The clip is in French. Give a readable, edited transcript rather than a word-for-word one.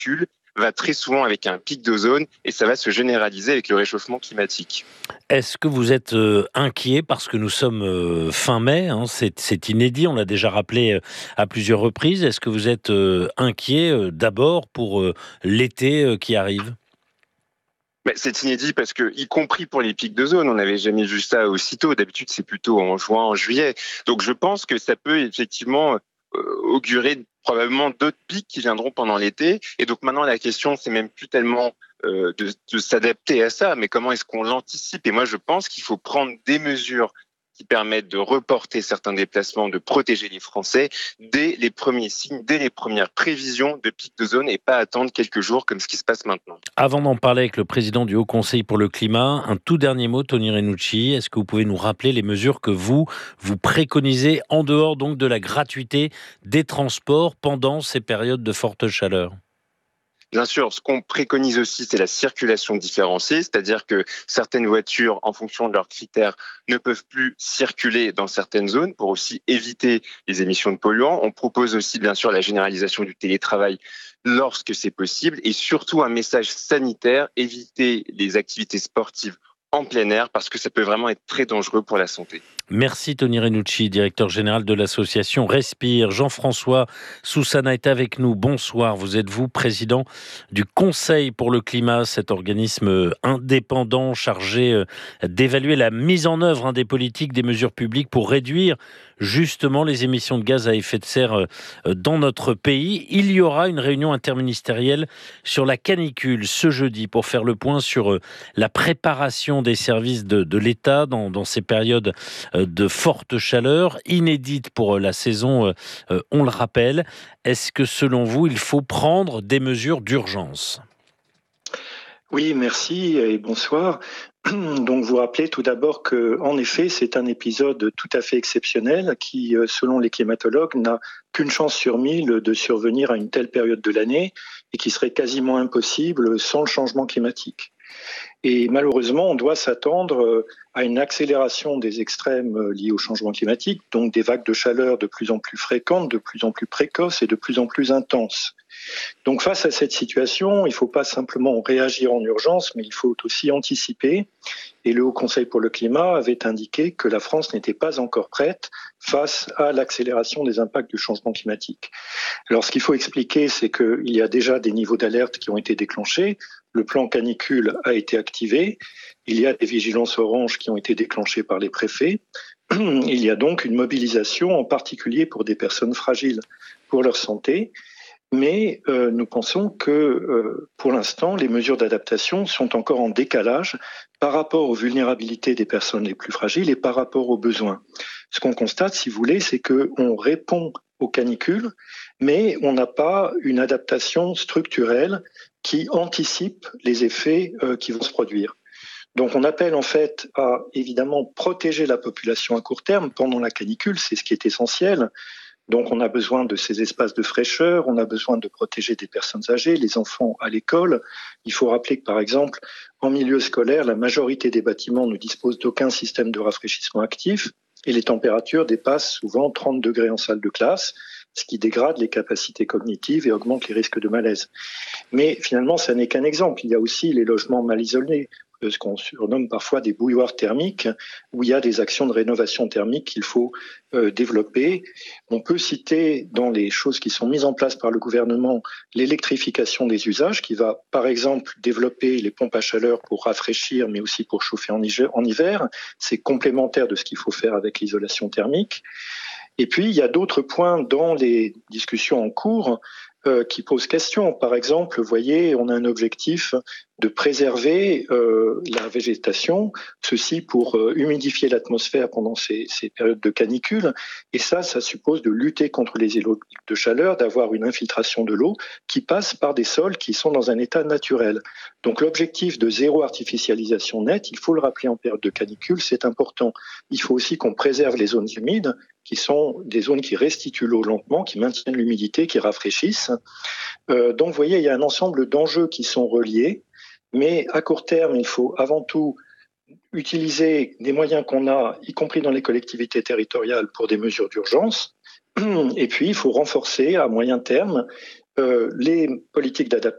canicule va très souvent avec un pic d'ozone et ça va se généraliser avec le réchauffement climatique. Est-ce que vous êtes inquiet parce que nous sommes fin mai, hein, c'est inédit, on l'a déjà rappelé à plusieurs reprises. Est-ce que vous êtes inquiet d'abord pour l'été qui arrive? Mais c'est inédit parce que, y compris pour les pics d'ozone, on n'avait jamais vu ça aussitôt. D'habitude, c'est plutôt en juin, en juillet. Donc, je pense que ça peut effectivement augurer probablement d'autres pics qui viendront pendant l'été. Et donc, maintenant, la question, c'est même plus tellement de s'adapter à ça, mais comment est-ce qu'on l'anticipe? Et moi, je pense qu'il faut prendre des mesures qui permettent de reporter certains déplacements, de protéger les Français dès les premiers signes, dès les premières prévisions de pics de zone et pas attendre quelques jours comme ce qui se passe maintenant. Avant d'en parler avec le président du Haut Conseil pour le climat, un tout dernier mot, Tony Renucci. Est-ce que vous pouvez nous rappeler les mesures que vous préconisez en dehors donc de la gratuité des transports pendant ces périodes de forte chaleur? Bien sûr, ce qu'on préconise aussi, c'est la circulation différenciée, c'est-à-dire que certaines voitures, en fonction de leurs critères, ne peuvent plus circuler dans certaines zones pour aussi éviter les émissions de polluants. On propose aussi, bien sûr, la généralisation du télétravail lorsque c'est possible et surtout un message sanitaire, éviter les activités sportives en plein air parce que ça peut vraiment être très dangereux pour la santé. Merci Tony Renucci, directeur général de l'association Respire. Jean-François Soussana est avec nous. Bonsoir, vous êtes président du Conseil pour le climat, cet organisme indépendant chargé d'évaluer la mise en œuvre des politiques, des mesures publiques pour réduire justement les émissions de gaz à effet de serre dans notre pays. Il y aura une réunion interministérielle sur la canicule ce jeudi pour faire le point sur la préparation des services de l'État dans ces périodes de forte chaleur, inédite pour la saison, on le rappelle. Est-ce que selon vous, il faut prendre des mesures d'urgence ? Oui, merci et bonsoir. Donc, vous rappelez tout d'abord que, en effet, c'est un épisode tout à fait exceptionnel qui, selon les climatologues, n'a qu'une chance sur 1000 de survenir à une telle période de l'année et qui serait quasiment impossible sans le changement climatique. Et malheureusement, on doit s'attendre à une accélération des extrêmes liés au changement climatique, donc des vagues de chaleur de plus en plus fréquentes, de plus en plus précoces et de plus en plus intenses. Donc face à cette situation, il ne faut pas simplement réagir en urgence, mais il faut aussi anticiper. Et le Haut Conseil pour le climat avait indiqué que la France n'était pas encore prête face à l'accélération des impacts du changement climatique. Alors ce qu'il faut expliquer, c'est qu'il y a déjà des niveaux d'alerte qui ont été déclenchés. Le plan canicule a été activé. Il y a des vigilances orange qui ont été déclenchées par les préfets. Il y a donc une mobilisation, en particulier pour des personnes fragiles, pour leur santé. Mais nous pensons que pour l'instant, les mesures d'adaptation sont encore en décalage par rapport aux vulnérabilités des personnes les plus fragiles et par rapport aux besoins. Ce qu'on constate, si vous voulez, c'est qu'on répond aux canicules, mais on n'a pas une adaptation structurelle qui anticipe les effets qui vont se produire. Donc on appelle en fait à évidemment protéger la population à court terme pendant la canicule, c'est ce qui est essentiel. Donc on a besoin de ces espaces de fraîcheur, on a besoin de protéger des personnes âgées, les enfants à l'école. Il faut rappeler que par exemple, en milieu scolaire, la majorité des bâtiments ne disposent d'aucun système de rafraîchissement actif et les températures dépassent souvent 30 degrés en salle de classe, ce qui dégrade les capacités cognitives et augmente les risques de malaise. Mais finalement, ça n'est qu'un exemple. Il y a aussi les logements mal isolés, ce qu'on surnomme parfois des bouilloires thermiques, où il y a des actions de rénovation thermique qu'il faut développer. On peut citer dans les choses qui sont mises en place par le gouvernement l'électrification des usages, qui va par exemple développer les pompes à chaleur pour rafraîchir, mais aussi pour chauffer en hiver. C'est complémentaire de ce qu'il faut faire avec l'isolation thermique. Et puis, il y a d'autres points dans les discussions en cours qui posent question. Par exemple, vous voyez, on a un objectif de préserver la végétation, ceci pour humidifier l'atmosphère pendant ces périodes de canicule. Et ça suppose de lutter contre les îlots de chaleur, d'avoir une infiltration de l'eau qui passe par des sols qui sont dans un état naturel. Donc l'objectif de zéro artificialisation nette, il faut le rappeler en période de canicule, c'est important. Il faut aussi qu'on préserve les zones humides, qui sont des zones qui restituent l'eau lentement, qui maintiennent l'humidité, qui rafraîchissent. Donc vous voyez, il y a un ensemble d'enjeux qui sont reliés. Mais à court terme, il faut avant tout utiliser des moyens qu'on a, y compris dans les collectivités territoriales, pour des mesures d'urgence. Et puis, il faut renforcer à moyen terme les politiques d'adaptation